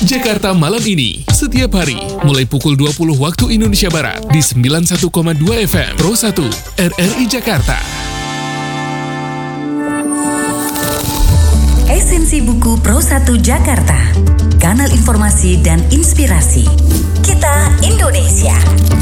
Jakarta Malam Ini, setiap hari, mulai pukul 20 waktu Indonesia Barat, di 91,2 FM Pro 1, RRI Jakarta. Esensi Buku Pro 1 Jakarta, kanal informasi dan inspirasi. Kita Indonesia.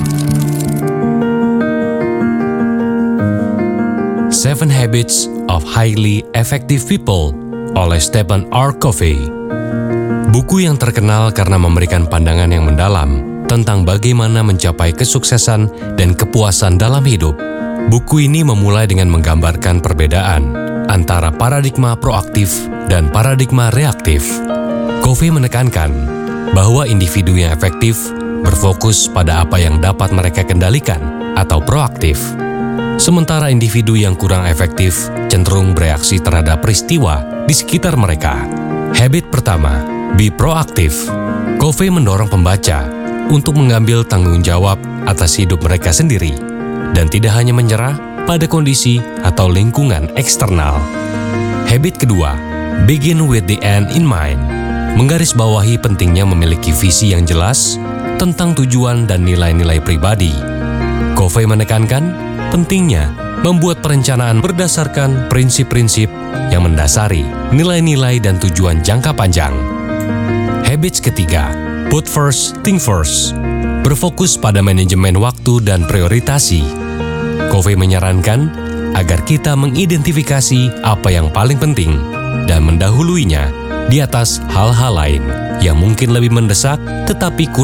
7 Habits of Highly Effective People oleh Stephen R. Covey. Buku yang terkenal karena memberikan pandangan yang mendalam tentang bagaimana mencapai kesuksesan dan kepuasan dalam hidup. Buku ini memulai dengan menggambarkan perbedaan antara paradigma proaktif dan paradigma reaktif. Covey menekankan bahwa individu yang efektif berfokus pada apa yang dapat mereka kendalikan atau proaktif. Sementara individu yang kurang efektif cenderung bereaksi terhadap peristiwa di sekitar mereka. Habit pertama, be proaktif. Covey mendorong pembaca untuk mengambil tanggung jawab atas hidup mereka sendiri dan tidak hanya menyerah pada kondisi atau lingkungan eksternal. Habit kedua, begin with the end in mind. Menggarisbawahi pentingnya memiliki visi yang jelas tentang tujuan dan nilai-nilai pribadi. Covey menekankan pentingnya membuat perencanaan berdasarkan prinsip-prinsip yang mendasari nilai-nilai dan tujuan jangka panjang. Habits ketiga, put first, think first. Berfokus pada manajemen waktu dan prioritasi. Covey menyarankan agar kita mengidentifikasi apa yang paling penting dan mendahuluinya di atas hal-hal lain yang mungkin lebih mendesak tetapi kurang